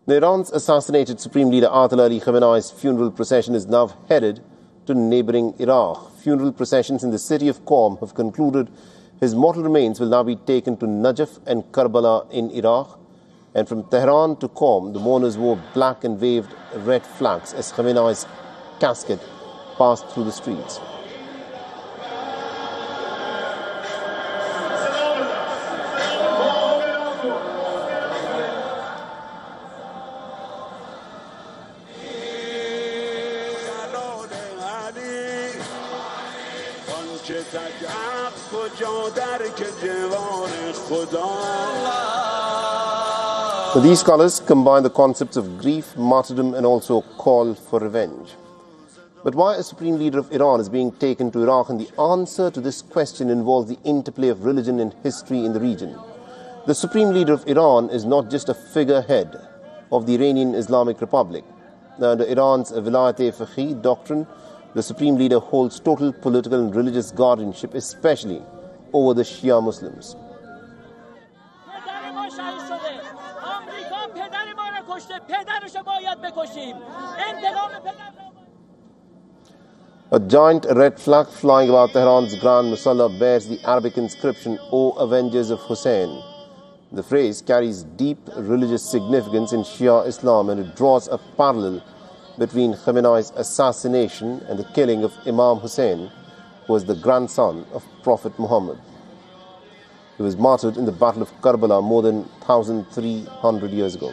Iran's assassinated Supreme Leader Ayatollah Ali Khamenei's funeral procession is now headed to neighboring Iraq. Funeral processions in the city of Qom have concluded. His mortal remains will now be taken to Najaf and Karbala in Iraq. And from Tehran to Qom, the mourners wore black and waved red flags as Khamenei's casket passed through the streets. These colors combine the concepts of grief, martyrdom and also a call for revenge. But why a Supreme Leader of Iran is being taken to Iraq? And the answer to this question involves the interplay of religion and history in the region. The Supreme Leader of Iran is not just a figurehead of the Iranian Islamic Republic. Under Iran's Vilayat-e-Faqih doctrine, the Supreme Leader holds total political and religious guardianship, especially over the Shia Muslims. A giant red flag flying above Tehran's Grand Musalla bears the Arabic inscription, "O Avengers of Hussein." The phrase carries deep religious significance in Shia Islam, and it draws a parallel between Khamenei's assassination and the killing of Imam Hussein, who was the grandson of Prophet Muhammad. He was martyred in the Battle of Karbala more than 1,300 years ago.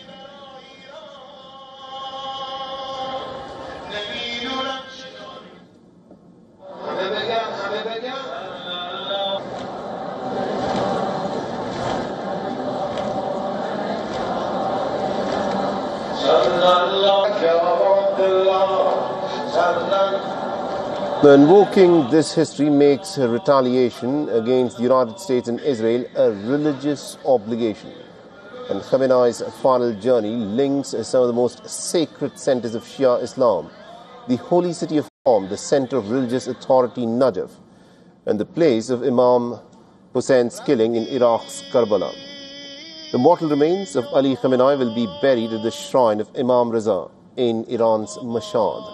Invoking this history makes retaliation against the United States and Israel a religious obligation. And Khamenei's final journey links some of the most sacred centers of Shia Islam, the holy city of Qom, the center of religious authority Najaf, and the place of Imam Hussein's killing in Iraq's Karbala. The mortal remains of Ali Khamenei will be buried at the shrine of Imam Reza in Iran's Mashhad.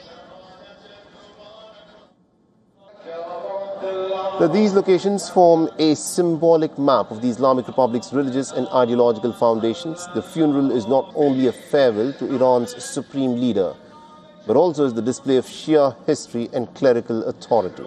Now, these locations form a symbolic map of the Islamic Republic's religious and ideological foundations. The funeral is not only a farewell to Iran's supreme leader, but also is the display of Shia history and clerical authority.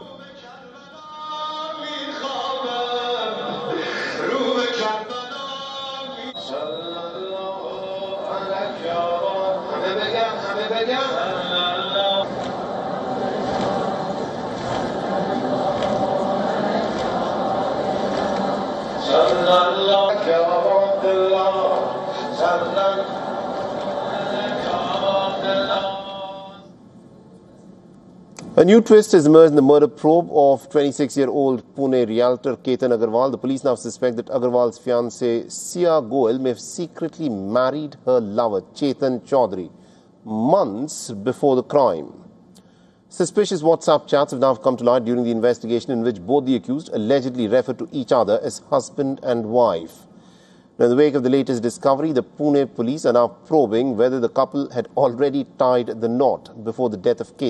A new twist has emerged in the murder probe of 26-year-old Pune realtor Ketan Agarwal. The police now suspect that Agarwal's fiancée Sia Goel may have secretly married her lover Chetan Chaudhary months before the crime. Suspicious WhatsApp chats have now come to light during the investigation, in which both the accused allegedly referred to each other as husband and wife. Now, in the wake of the latest discovery, the Pune police are now probing whether the couple had already tied the knot before the death of Ketan.